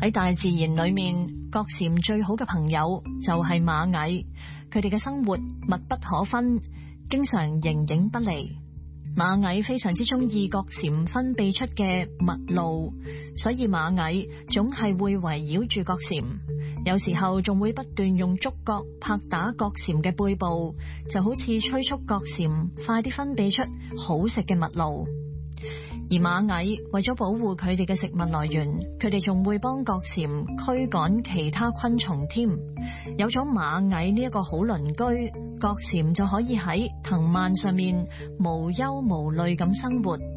喺大自然裏面，角蟬最好嘅朋友就係螞蟻，佢哋嘅生活密不可分，經常形影不離。螞蟻非常之中意角蟬分泌出嘅蜜露，所以螞蟻總係會圍繞住角蟬，有時候仲會不斷用觸角拍打角蟬嘅背部，就好似催促角蟬快啲分泌出好食嘅蜜露。而螞蟻為咗保護佢哋嘅食物來源，佢哋仲會幫角蟬驅趕其他昆蟲添。有咗螞蟻呢一個好鄰居，角蟬就可以喺藤蔓上面無憂無慮咁生活。